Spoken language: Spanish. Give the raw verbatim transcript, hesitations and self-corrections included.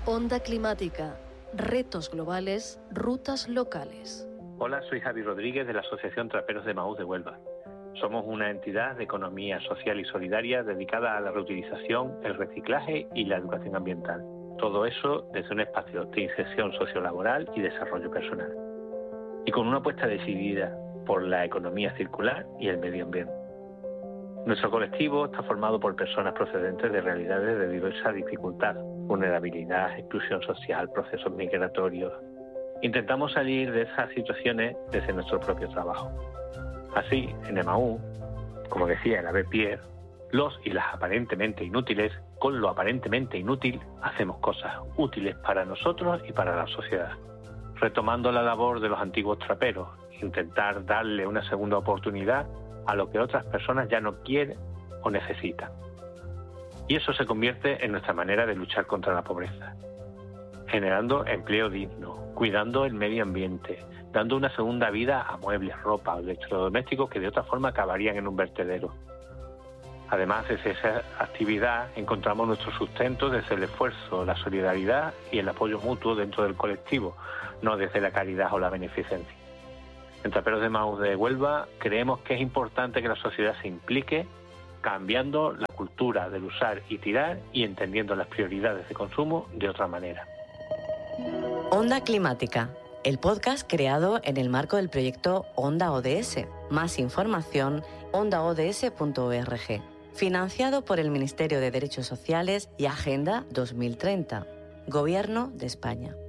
Onda climática, retos globales, rutas locales. Hola, soy Javi Rodríguez de la Asociación Traperos de Maús de Huelva. Somos una entidad de economía social y solidaria dedicada a la reutilización, el reciclaje y la educación ambiental. Todo eso desde un espacio de inserción sociolaboral y desarrollo personal. Y con una apuesta decidida por la economía circular y el medio ambiente. Nuestro colectivo está formado por personas procedentes de realidades de diversa dificultad, vulnerabilidad, exclusión social, procesos migratorios. Intentamos salir de esas situaciones desde nuestro propio trabajo. Así, en Emaú, como decía el ave Pierre, los y las aparentemente inútiles, con lo aparentemente inútil, hacemos cosas útiles para nosotros y para la sociedad. Retomando la labor de los antiguos traperos, intentar darle una segunda oportunidad a lo que otras personas ya no quieren o necesitan. Y eso se convierte en nuestra manera de luchar contra la pobreza, generando empleo digno, cuidando el medio ambiente, dando una segunda vida a muebles, ropa, electrodomésticos que de otra forma acabarían en un vertedero. Además, desde esa actividad encontramos nuestro sustento desde el esfuerzo, la solidaridad y el apoyo mutuo dentro del colectivo, no desde la caridad o la beneficencia. En Traperos de Maús de Huelva creemos que es importante que la sociedad se implique, cambiando la cultura del usar y tirar y entendiendo las prioridades de consumo de otra manera. Onda Climática, el podcast creado en el marco del proyecto Onda O D S. Más información, onda o d s punto org. Financiado por el Ministerio de Derechos Sociales y Agenda dos mil treinta. Gobierno de España.